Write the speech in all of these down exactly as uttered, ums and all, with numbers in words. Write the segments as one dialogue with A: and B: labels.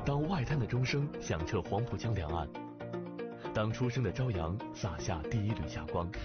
A: 当外滩的钟声响彻黄浦江两岸，当初升的朝阳洒下第一缕霞光，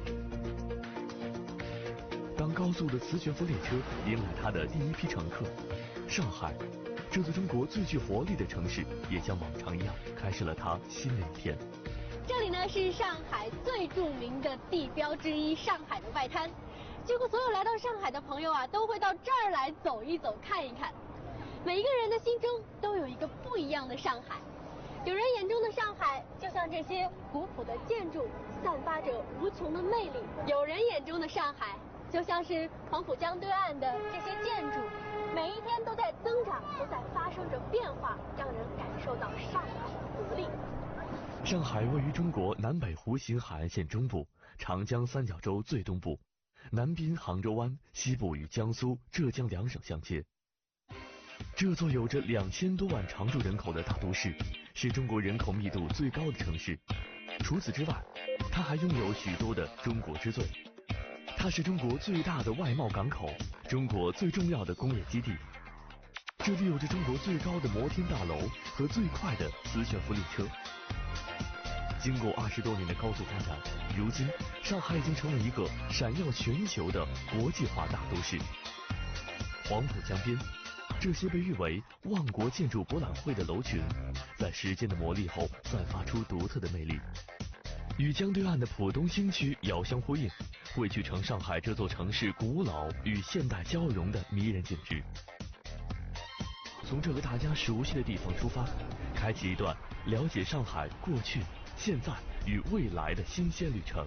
A: 当高速的磁悬浮列车迎来它的第一批乘客，上海，这座中国最具活力的城市，也像往常一样开始了它新的一天。
B: 这里呢是上海最著名的地标之一——上海的外滩。几乎所有来到上海的朋友啊，都会到这儿来走一走、看一看。每一个人的心中都有一个不一样的上海。有人眼中的上海，就像这些古朴的建筑，散发着无穷的魅力；有人眼中的上海，就像是黄浦江对岸的这些建筑，每一天都在增长，都在发生着变化，让人感受到上海的活力。
A: 上海位于中国南北弧形海岸线中部，长江三角洲最东部，南滨杭州湾，西部与江苏、浙江两省相接。这座有着两千多万常住人口的大都市，是中国人口密度最高的城市。除此之外，它还拥有许多的中国之最。它是中国最大的外贸港口，中国最重要的工业基地。这里有着中国最高的摩天大楼和最快的磁悬浮列车。经过二十多年的高速发展，如今上海已经成为一个闪耀全球的国际化大都市。黄浦江边，这些被誉为万国建筑博览会的楼群，在时间的磨砺后散发出独特的魅力，与江对岸的浦东新区遥相呼应，汇聚成上海这座城市古老与现代交融的迷人景致。从这个大家熟悉的地方出发，开启一段了解上海过去、现在与未来的新鲜旅程。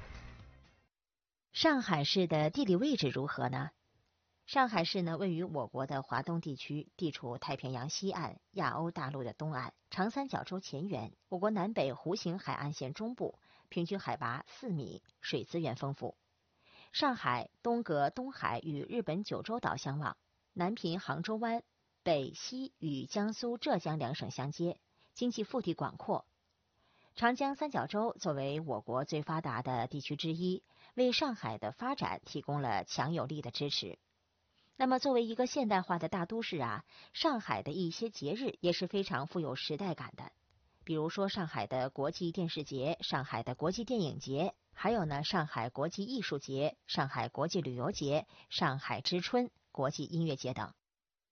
C: 上海市的地理位置如何呢？上海市呢，位于我国的华东地区，地处太平洋西岸、亚欧大陆的东岸、长三角洲前缘，我国南北弧形海岸线中部，平均海拔四米，水资源丰富。上海东隔东海与日本九州岛相望，南濒杭州湾，北西与江苏、浙江两省相接，经济腹地广阔。长江三角洲作为我国最发达的地区之一，为上海的发展提供了强有力的支持。那么作为一个现代化的大都市啊，上海的一些节日也是非常富有时代感的。比如说上海的国际电视节、上海的国际电影节，还有呢上海国际艺术节、上海国际旅游节、上海之春、国际音乐节等。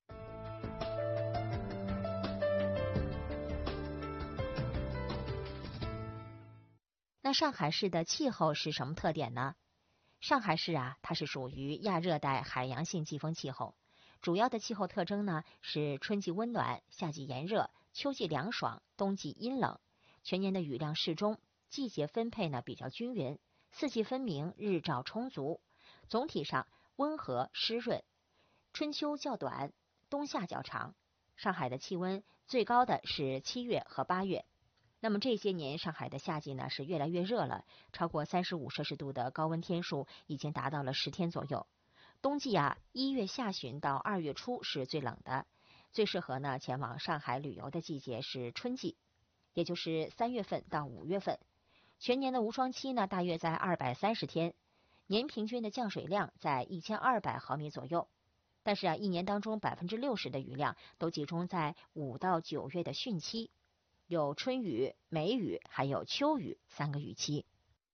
C: 那上海市的气候是什么特点呢？上海市啊，它是属于亚热带海洋性季风气候，主要的气候特征呢是春季温暖，夏季炎热，秋季凉爽，冬季阴冷，全年的雨量适中，季节分配呢比较均匀，四季分明，日照充足，总体上温和湿润，春秋较短，冬夏较长。上海的气温最高的是七月和八月。那么这些年上海的夏季呢是越来越热了，超过三十五摄氏度的高温天数已经达到了十天左右。冬季啊，一月下旬到二月初是最冷的，最适合呢前往上海旅游的季节是春季，也就是三月份到五月份。全年的无霜期呢大约在二百三十天，年平均的降水量在一千二百毫米左右。但是啊，一年当中百分之六十的雨量都集中在五到九月的汛期。有春雨、梅雨还有秋雨三个雨期。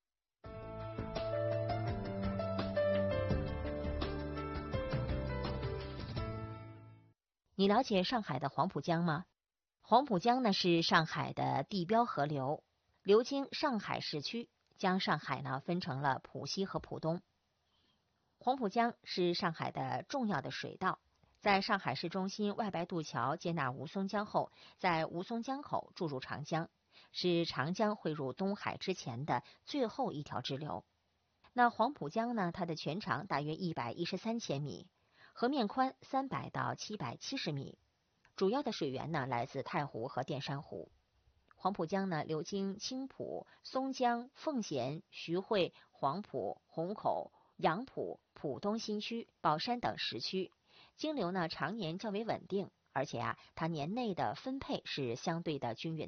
C: 你了解上海的黄浦江吗？黄浦江呢是上海的地标河流，流经上海市区，将上海呢分成了浦西和浦东。黄浦江是上海的重要的水道，在上海市中心外白渡桥接纳吴淞江后，在吴淞江口注入长江，是长江汇入东海之前的最后一条支流。那黄浦江呢，它的全长大约一百一十三千米，河面宽三百到七百七十米，主要的水源呢来自太湖和淀山湖。黄浦江呢流经青浦、松江、奉贤、徐汇、黄浦、虹口、杨浦、浦东新区、宝山等十区。经流呢常年较为稳定，而且啊，它年内的分配是相对的均匀。